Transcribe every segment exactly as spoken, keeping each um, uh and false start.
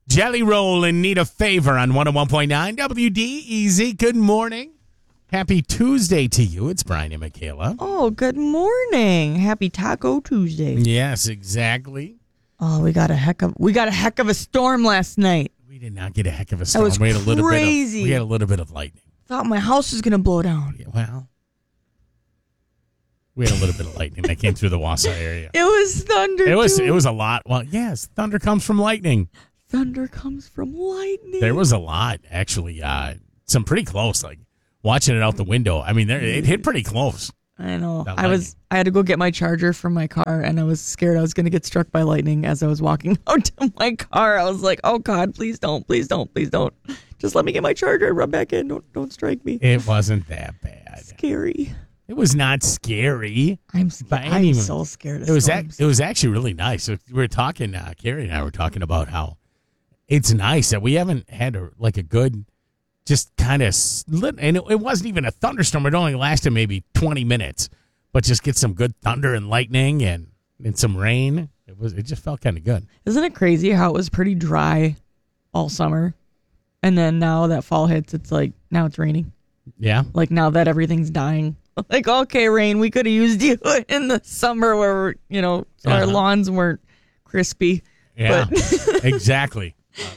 Jelly Roll and Need a Favor on one oh one point nine W D E Z. Good morning. Happy Tuesday to you. It's Brian and Michaela. Oh, good morning. Happy Taco Tuesday. Yes, exactly. Oh, we got a heck of we got a heck of a storm last night. We did not get a heck of a storm. That was we had a little crazy. bit of, we had a little bit of lightning. Thought my house was gonna blow down. Yeah, well, we had a little bit of lightning that came through the Wausau area. It was thunder. It was too. it was a lot. Well, yes, thunder comes from lightning. Thunder comes from lightning. There was a lot, actually. Uh, some pretty close. Like watching it out the window. I mean, there it hit pretty close. I know. That I was. I had to go get my charger from my car, and I was scared I was going to get struck by lightning as I was walking out to my car. I was like, "Oh God, please don't, please don't, please don't. Just let me get my charger and run back in. Don't, don't strike me." It wasn't that bad. Scary. It was not scary. I'm. By I'm any so means. scared of It was. storms. Ac- it was actually really nice. We were talking. Uh, Carrie and I were talking about how it's nice that we haven't had a, like a good, just kind of, and it, it wasn't even a thunderstorm. It only lasted maybe twenty minutes, but just get some good thunder and lightning and, and some rain. It was. It just felt kind of good. Isn't it crazy how it was pretty dry all summer, and then now that fall hits, it's like now it's raining. Yeah. Like now that everything's dying. Like, okay, rain, we could have used you in the summer where we're, you know, so our Uh-huh. lawns weren't crispy. Yeah. But Exactly.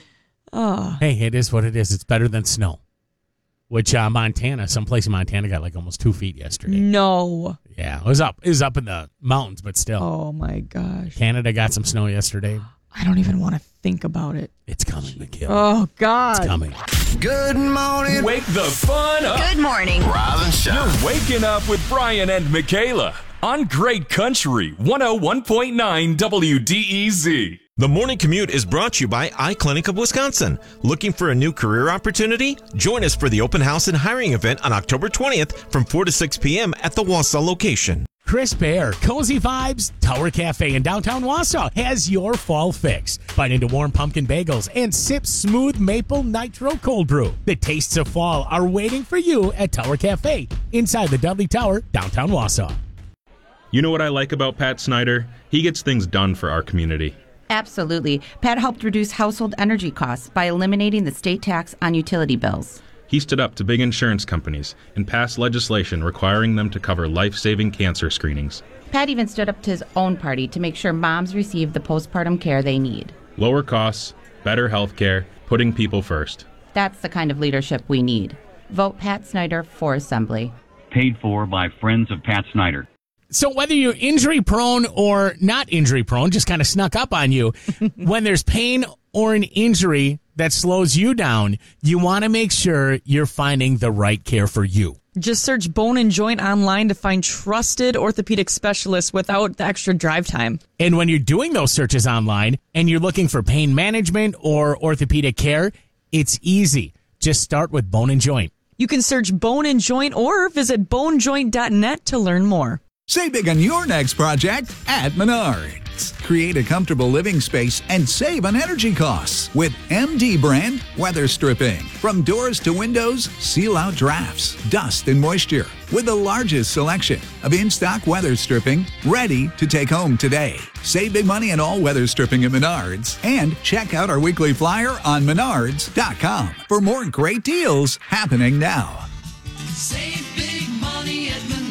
oh, Hey, it is what it is. It's better than snow. Which uh, Montana, someplace in Montana got like almost two feet yesterday. no. Yeah, it was up. It was up in the mountains, but still. Oh my gosh. Canada got some snow yesterday. I don't even want to think about it. It's coming, Mikhail. Oh God. It's coming. Good morning. Wake the fun up. Good morning. Rise and shine. You're waking up with Brian and Michaela on Great Country one oh one point nine W D E Z. The morning commute is brought to you by iClinic of Wisconsin. Looking for a new career opportunity? Join us for the open house and hiring event on October twentieth from four to six p.m. at the Wausau location. Crisp Air, Cozy Vibes, Tower Cafe in downtown Wausau has your fall fix. Bite into warm pumpkin bagels and sip smooth maple nitro cold brew. The tastes of fall are waiting for you at Tower Cafe inside the Dudley Tower, downtown Wausau. You know what I like about Pat Snyder? He gets things done for our community. Absolutely. Pat helped reduce household energy costs by eliminating the state tax on utility bills. He stood up to big insurance companies and passed legislation requiring them to cover life-saving cancer screenings. Pat even stood up to his own party to make sure moms receive the postpartum care they need. Lower costs, better health care, putting people first. That's the kind of leadership we need. Vote Pat Snyder for Assembly. Paid for by Friends of Pat Snyder. So whether you're injury prone or not injury prone, just kind of snuck up on you, when there's pain or an injury that slows you down, you want to make sure you're finding the right care for you. Just search Bone and Joint online to find trusted orthopedic specialists without the extra drive time. And when you're doing those searches online and you're looking for pain management or orthopedic care, it's easy. Just start with Bone and Joint. You can search Bone and Joint or visit bone joint dot net to learn more. Save big on your next project at Menards. Create a comfortable living space and save on energy costs with M D brand weather stripping. From doors to windows, seal out drafts, dust, and moisture with the largest selection of in-stock weather stripping ready to take home today. Save big money on all weather stripping at Menards and check out our weekly flyer on menards dot com for more great deals happening now. Save big money at Menards.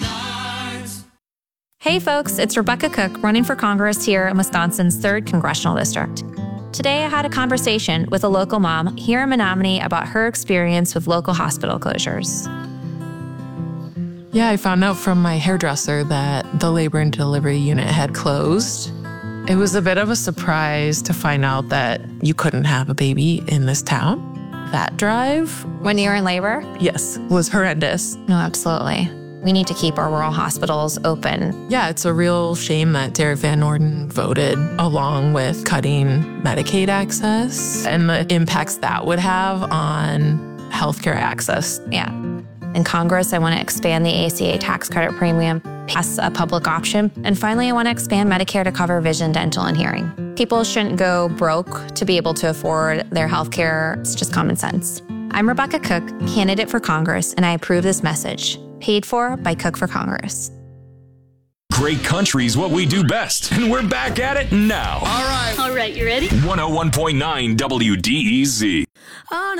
Hey folks, it's Rebecca Cook running for Congress here in Wisconsin's third Congressional District. Today I had a conversation with a local mom here in Menominee about her experience with local hospital closures. Yeah, I found out from my hairdresser that the labor and delivery unit had closed. It was a bit of a surprise to find out that you couldn't have a baby in this town. That drive, When you're in labor? yes, was horrendous. No, absolutely. We need to keep our rural hospitals open. Yeah, it's a real shame that Derek Van Orden voted along with cutting Medicaid access and the impacts that would have on healthcare access. Yeah. In Congress, I want to expand the A C A tax credit premium, pass a public option, and finally, I want to expand Medicare to cover vision, dental, and hearing. People shouldn't go broke to be able to afford their healthcare. It's just common sense. I'm Rebecca Cook, candidate for Congress, and I approve this message. Paid for by Cook for Congress. Great country's what we do best, and we're back at it now. All right. All right, you ready? one oh one point nine W D E Z. On